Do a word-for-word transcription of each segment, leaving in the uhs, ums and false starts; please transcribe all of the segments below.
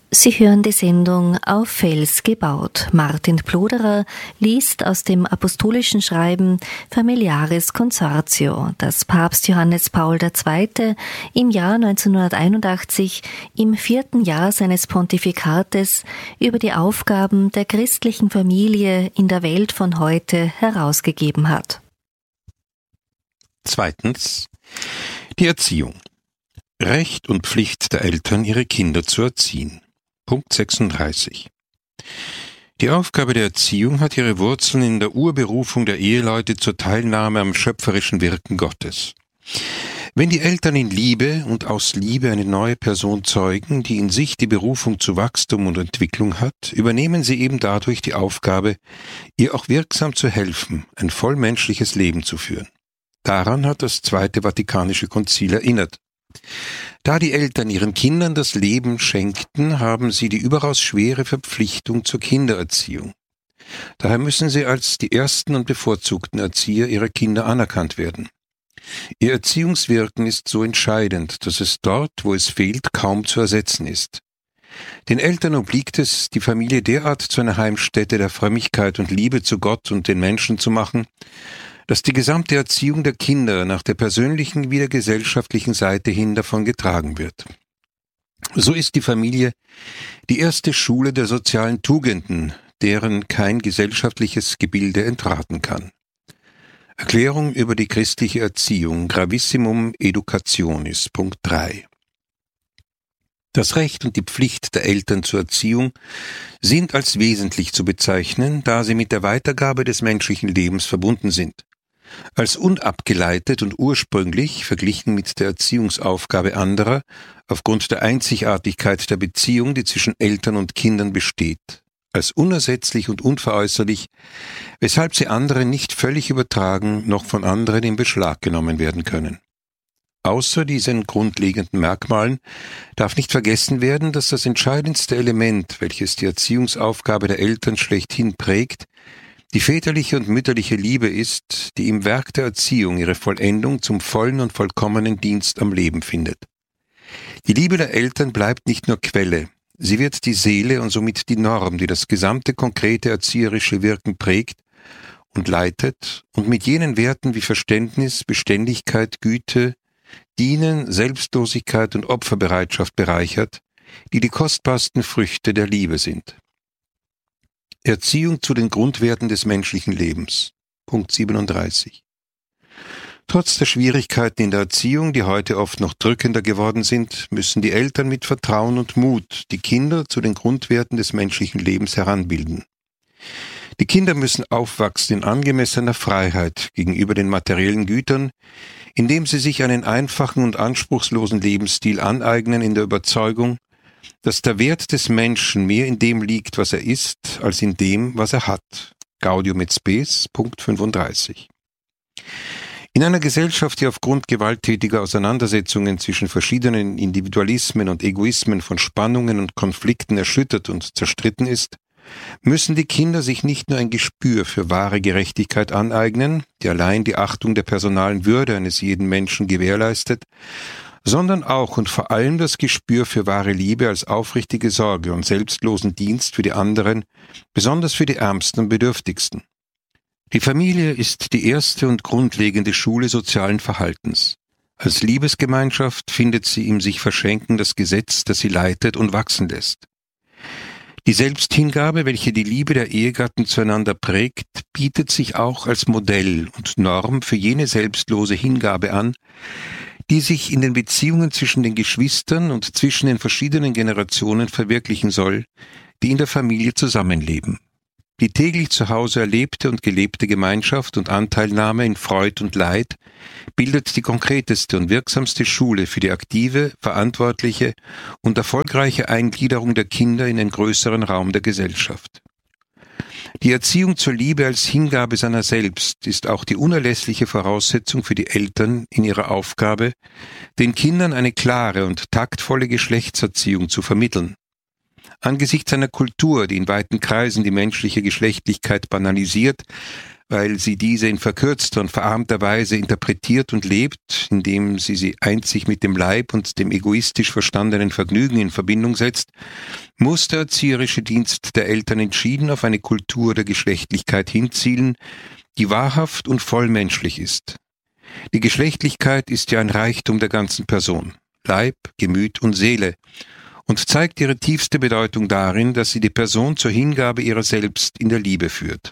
Sie hören die Sendung Auf Fels gebaut. Martin Ploderer liest aus dem apostolischen Schreiben Familiaris Consortio, das Papst Johannes Paul der Zweite im Jahr neunzehnhunderteinundachtzig im vierten Jahr seines Pontifikates über die Aufgaben der christlichen Familie in der Welt von heute herausgegeben hat. Zweitens. Die Erziehung. Recht und Pflicht der Eltern, ihre Kinder zu erziehen. Punkt sechsunddreißig. Die Aufgabe der Erziehung hat ihre Wurzeln in der Urberufung der Eheleute zur Teilnahme am schöpferischen Wirken Gottes. Wenn die Eltern in Liebe und aus Liebe eine neue Person zeugen, die in sich die Berufung zu Wachstum und Entwicklung hat, übernehmen sie eben dadurch die Aufgabe, ihr auch wirksam zu helfen, ein vollmenschliches Leben zu führen. Daran hat das Zweite Vatikanische Konzil erinnert. Da die Eltern ihren Kindern das Leben schenkten, haben sie die überaus schwere Verpflichtung zur Kindererziehung. Daher müssen sie als die ersten und bevorzugten Erzieher ihrer Kinder anerkannt werden. Ihr Erziehungswirken ist so entscheidend, dass es dort, wo es fehlt, kaum zu ersetzen ist. Den Eltern obliegt es, die Familie derart zu einer Heimstätte der Frömmigkeit und Liebe zu Gott und den Menschen zu machen, dass die gesamte Erziehung der Kinder nach der persönlichen wie der gesellschaftlichen Seite hin davon getragen wird. So ist die Familie die erste Schule der sozialen Tugenden, deren kein gesellschaftliches Gebilde entraten kann. Erklärung über die christliche Erziehung, Gravissimum Educationis, Punkt drei. Das Recht und die Pflicht der Eltern zur Erziehung sind als wesentlich zu bezeichnen, da sie mit der Weitergabe des menschlichen Lebens verbunden sind. Als unabgeleitet und ursprünglich, verglichen mit der Erziehungsaufgabe anderer, aufgrund der Einzigartigkeit der Beziehung, die zwischen Eltern und Kindern besteht. Als unersetzlich und unveräußerlich, weshalb sie anderen nicht völlig übertragen, noch von anderen in Beschlag genommen werden können. Außer diesen grundlegenden Merkmalen darf nicht vergessen werden, dass das entscheidendste Element, welches die Erziehungsaufgabe der Eltern schlechthin prägt, die väterliche und mütterliche Liebe ist, die im Werk der Erziehung ihre Vollendung zum vollen und vollkommenen Dienst am Leben findet. Die Liebe der Eltern bleibt nicht nur Quelle, sie wird die Seele und somit die Norm, die das gesamte konkrete erzieherische Wirken prägt und leitet und mit jenen Werten wie Verständnis, Beständigkeit, Güte, Dienen, Selbstlosigkeit und Opferbereitschaft bereichert, die die kostbarsten Früchte der Liebe sind. Erziehung zu den Grundwerten des menschlichen Lebens. Punkt siebenunddreißig. Trotz der Schwierigkeiten in der Erziehung, die heute oft noch drückender geworden sind, müssen die Eltern mit Vertrauen und Mut die Kinder zu den Grundwerten des menschlichen Lebens heranbilden. Die Kinder müssen aufwachsen in angemessener Freiheit gegenüber den materiellen Gütern, indem sie sich einen einfachen und anspruchslosen Lebensstil aneignen in der Überzeugung, dass der Wert des Menschen mehr in dem liegt, was er ist, als in dem, was er hat. Gaudium et Spes, Punkt fünfunddreißig. In einer Gesellschaft, die aufgrund gewalttätiger Auseinandersetzungen zwischen verschiedenen Individualismen und Egoismen von Spannungen und Konflikten erschüttert und zerstritten ist, müssen die Kinder sich nicht nur ein Gespür für wahre Gerechtigkeit aneignen, die allein die Achtung der personalen Würde eines jeden Menschen gewährleistet, sondern auch und vor allem das Gespür für wahre Liebe als aufrichtige Sorge und selbstlosen Dienst für die anderen, besonders für die Ärmsten und Bedürftigsten. Die Familie ist die erste und grundlegende Schule sozialen Verhaltens. Als Liebesgemeinschaft findet sie im sich Verschenken das Gesetz, das sie leitet und wachsen lässt. Die Selbsthingabe, welche die Liebe der Ehegatten zueinander prägt, bietet sich auch als Modell und Norm für jene selbstlose Hingabe an, die sich in den Beziehungen zwischen den Geschwistern und zwischen den verschiedenen Generationen verwirklichen soll, die in der Familie zusammenleben. Die täglich zu Hause erlebte und gelebte Gemeinschaft und Anteilnahme in Freud und Leid bildet die konkreteste und wirksamste Schule für die aktive, verantwortliche und erfolgreiche Eingliederung der Kinder in den größeren Raum der Gesellschaft. Die Erziehung zur Liebe als Hingabe seiner selbst ist auch die unerlässliche Voraussetzung für die Eltern in ihrer Aufgabe, den Kindern eine klare und taktvolle Geschlechtserziehung zu vermitteln. Angesichts einer Kultur, die in weiten Kreisen die menschliche Geschlechtlichkeit banalisiert, weil sie diese in verkürzter und verarmter Weise interpretiert und lebt, indem sie sie einzig mit dem Leib und dem egoistisch verstandenen Vergnügen in Verbindung setzt, muss der erzieherische Dienst der Eltern entschieden auf eine Kultur der Geschlechtlichkeit hinzielen, die wahrhaft und vollmenschlich ist. Die Geschlechtlichkeit ist ja ein Reichtum der ganzen Person, Leib, Gemüt und Seele, und zeigt ihre tiefste Bedeutung darin, dass sie die Person zur Hingabe ihrer selbst in der Liebe führt.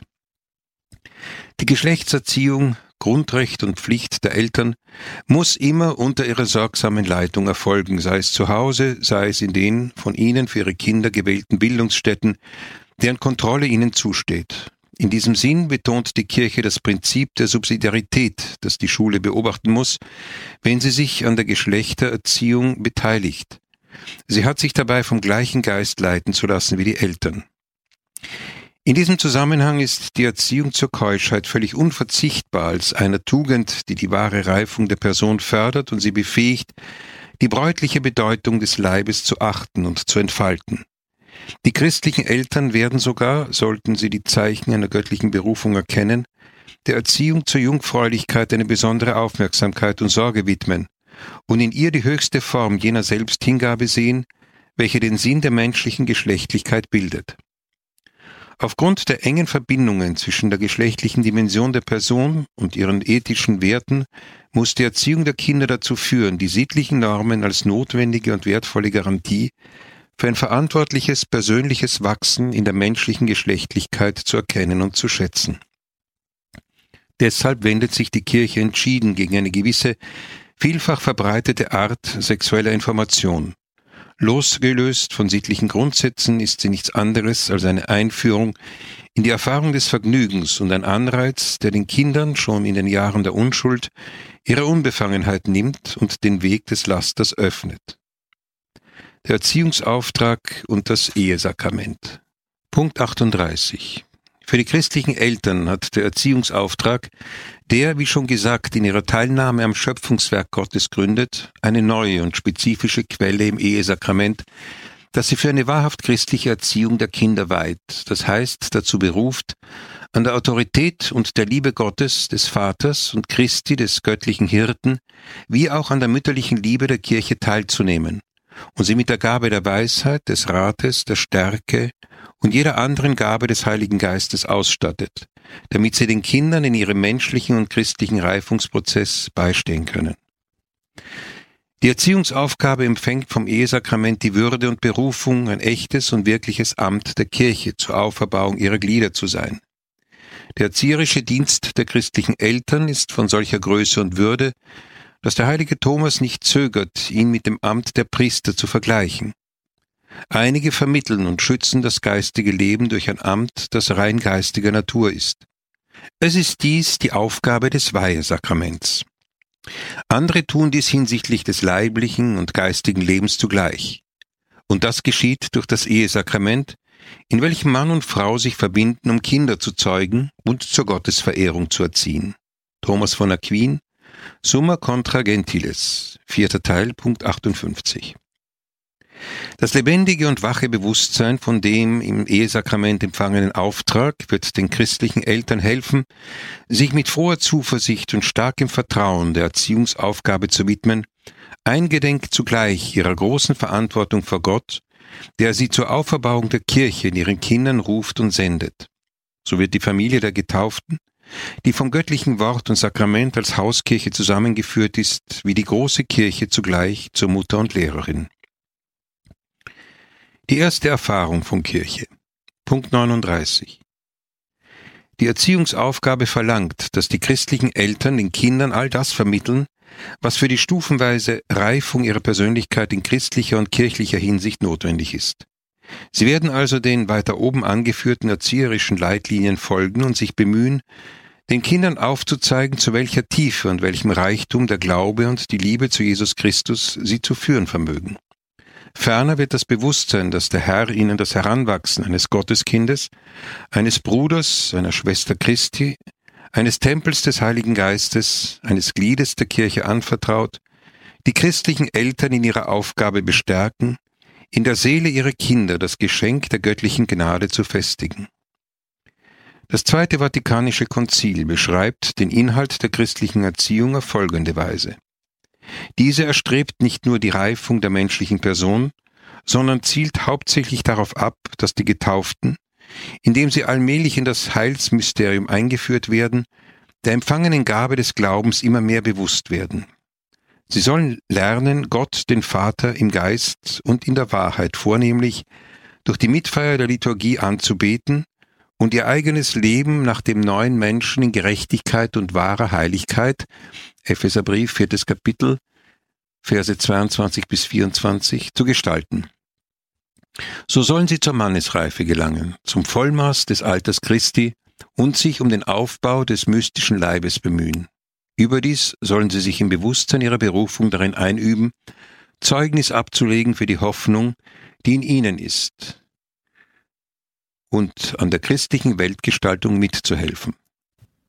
Die Geschlechtserziehung, Grundrecht und Pflicht der Eltern, muss immer unter ihrer sorgsamen Leitung erfolgen, sei es zu Hause, sei es in den von ihnen für ihre Kinder gewählten Bildungsstätten, deren Kontrolle ihnen zusteht. In diesem Sinn betont die Kirche das Prinzip der Subsidiarität, das die Schule beobachten muss, wenn sie sich an der Geschlechtererziehung beteiligt. Sie hat sich dabei vom gleichen Geist leiten zu lassen wie die Eltern. In diesem Zusammenhang ist die Erziehung zur Keuschheit völlig unverzichtbar als einer Tugend, die die wahre Reifung der Person fördert und sie befähigt, die bräutliche Bedeutung des Leibes zu achten und zu entfalten. Die christlichen Eltern werden sogar, sollten sie die Zeichen einer göttlichen Berufung erkennen, der Erziehung zur Jungfräulichkeit eine besondere Aufmerksamkeit und Sorge widmen und in ihr die höchste Form jener Selbsthingabe sehen, welche den Sinn der menschlichen Geschlechtlichkeit bildet. Aufgrund der engen Verbindungen zwischen der geschlechtlichen Dimension der Person und ihren ethischen Werten muss die Erziehung der Kinder dazu führen, die sittlichen Normen als notwendige und wertvolle Garantie für ein verantwortliches persönliches Wachsen in der menschlichen Geschlechtlichkeit zu erkennen und zu schätzen. Deshalb wendet sich die Kirche entschieden gegen eine gewisse, vielfach verbreitete Art sexueller Information. Losgelöst von sittlichen Grundsätzen ist sie nichts anderes als eine Einführung in die Erfahrung des Vergnügens und ein Anreiz, der den Kindern schon in den Jahren der Unschuld ihre Unbefangenheit nimmt und den Weg des Lasters öffnet. Der Erziehungsauftrag und das Ehesakrament. Punkt achtunddreißig. Für die christlichen Eltern hat der Erziehungsauftrag, der, wie schon gesagt, in ihrer Teilnahme am Schöpfungswerk Gottes gründet, eine neue und spezifische Quelle im Ehesakrament, das sie für eine wahrhaft christliche Erziehung der Kinder weiht, das heißt dazu beruft, an der Autorität und der Liebe Gottes, des Vaters und Christi, des göttlichen Hirten, wie auch an der mütterlichen Liebe der Kirche teilzunehmen und sie mit der Gabe der Weisheit, des Rates, der Stärke und jeder anderen Gabe des Heiligen Geistes ausstattet, damit sie den Kindern in ihrem menschlichen und christlichen Reifungsprozess beistehen können. Die Erziehungsaufgabe empfängt vom Ehesakrament die Würde und Berufung, ein echtes und wirkliches Amt der Kirche zur Auferbauung ihrer Glieder zu sein. Der erzieherische Dienst der christlichen Eltern ist von solcher Größe und Würde, dass der heilige Thomas nicht zögert, ihn mit dem Amt der Priester zu vergleichen. Einige vermitteln und schützen das geistige Leben durch ein Amt, das rein geistiger Natur ist. Es ist dies die Aufgabe des Weihesakraments. Andere tun dies hinsichtlich des leiblichen und geistigen Lebens zugleich. Und das geschieht durch das Ehesakrament, in welchem Mann und Frau sich verbinden, um Kinder zu zeugen und zur Gottesverehrung zu erziehen. Thomas von Aquin, Summa contra Gentiles, vierter Teil, Punkt achtundfünfzig. Das lebendige und wache Bewusstsein von dem im Ehesakrament empfangenen Auftrag wird den christlichen Eltern helfen, sich mit froher Zuversicht und starkem Vertrauen der Erziehungsaufgabe zu widmen, eingedenk zugleich ihrer großen Verantwortung vor Gott, der sie zur Auferbauung der Kirche in ihren Kindern ruft und sendet. So wird die Familie der Getauften, die vom göttlichen Wort und Sakrament als Hauskirche zusammengeführt ist, wie die große Kirche zugleich zur Mutter und Lehrerin. Die erste Erfahrung von Kirche. Punkt neununddreißig. Die Erziehungsaufgabe verlangt, dass die christlichen Eltern den Kindern all das vermitteln, was für die stufenweise Reifung ihrer Persönlichkeit in christlicher und kirchlicher Hinsicht notwendig ist. Sie werden also den weiter oben angeführten erzieherischen Leitlinien folgen und sich bemühen, den Kindern aufzuzeigen, zu welcher Tiefe und welchem Reichtum der Glaube und die Liebe zu Jesus Christus sie zu führen vermögen. Ferner wird das Bewusstsein, dass der Herr ihnen das Heranwachsen eines Gotteskindes, eines Bruders, einer Schwester Christi, eines Tempels des Heiligen Geistes, eines Gliedes der Kirche anvertraut, die christlichen Eltern in ihrer Aufgabe bestärken, in der Seele ihrer Kinder das Geschenk der göttlichen Gnade zu festigen. Das Zweite Vatikanische Konzil beschreibt den Inhalt der christlichen Erziehung auf folgende Weise. Diese erstrebt nicht nur die Reifung der menschlichen Person, sondern zielt hauptsächlich darauf ab, dass die Getauften, indem sie allmählich in das Heilsmysterium eingeführt werden, der empfangenen Gabe des Glaubens immer mehr bewusst werden. Sie sollen lernen, Gott, den Vater, im Geist und in der Wahrheit vornehmlich durch die Mitfeier der Liturgie anzubeten und ihr eigenes Leben nach dem neuen Menschen in Gerechtigkeit und wahrer Heiligkeit, Epheserbrief, viertes Kapitel, Verse zweiundzwanzig bis vierundzwanzig, zu gestalten. So sollen sie zur Mannesreife gelangen, zum Vollmaß des Alters Christi und sich um den Aufbau des mystischen Leibes bemühen. Überdies sollen sie sich im Bewusstsein ihrer Berufung darin einüben, Zeugnis abzulegen für die Hoffnung, die in ihnen ist, und an der christlichen Weltgestaltung mitzuhelfen.